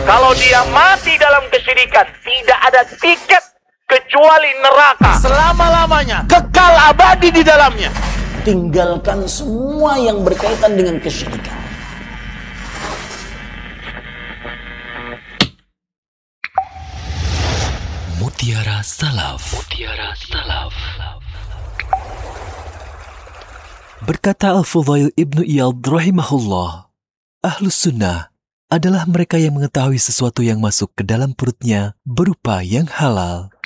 Kalau dia mati dalam kesyirikan, tidak ada tiket kecuali neraka. Selama-lamanya, kekal abadi di dalamnya. Tinggalkan semua yang berkaitan dengan kesyirikan. Mutiara Salaf. Mutiara Salaf. Berkata Al-Fudail Ibnu Iyad rahimahullah, Ahlus Sunnah adalah mereka yang mengetahui sesuatu yang masuk ke dalam perutnya berupa yang halal